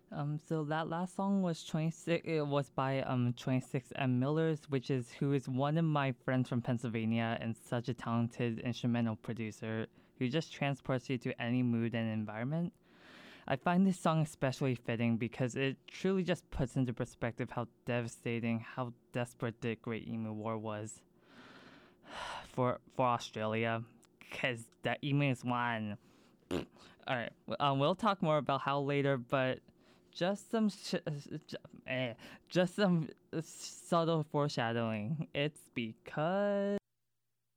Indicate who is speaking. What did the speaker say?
Speaker 1: So that last song was 26. It was by 26 M Millers, who is one of my friends from Pennsylvania and such a talented instrumental producer who just transports you to any mood and environment. I find this song especially fitting because it truly just puts into perspective how devastating, how desperate the Great Emu War was for Australia, because the emus won. All right, we'll talk more about how later, but just some just some subtle foreshadowing. It's because